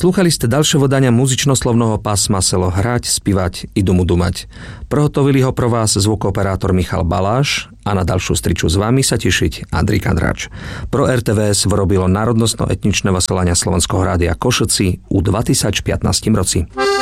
Slúchali ste ďalšie vydania muzično-slovného pásma Selo hrať, spívať i domu dumať. Prohotovili ho pro vás zvukoperátor Michal Baláš a na ďalšiu striču s vami sa tešiť Andrej Kandrač. Pro RTVS vyrobilo národnostno-etničné vysielania Slovenského rádia Košíci u 2015 roci.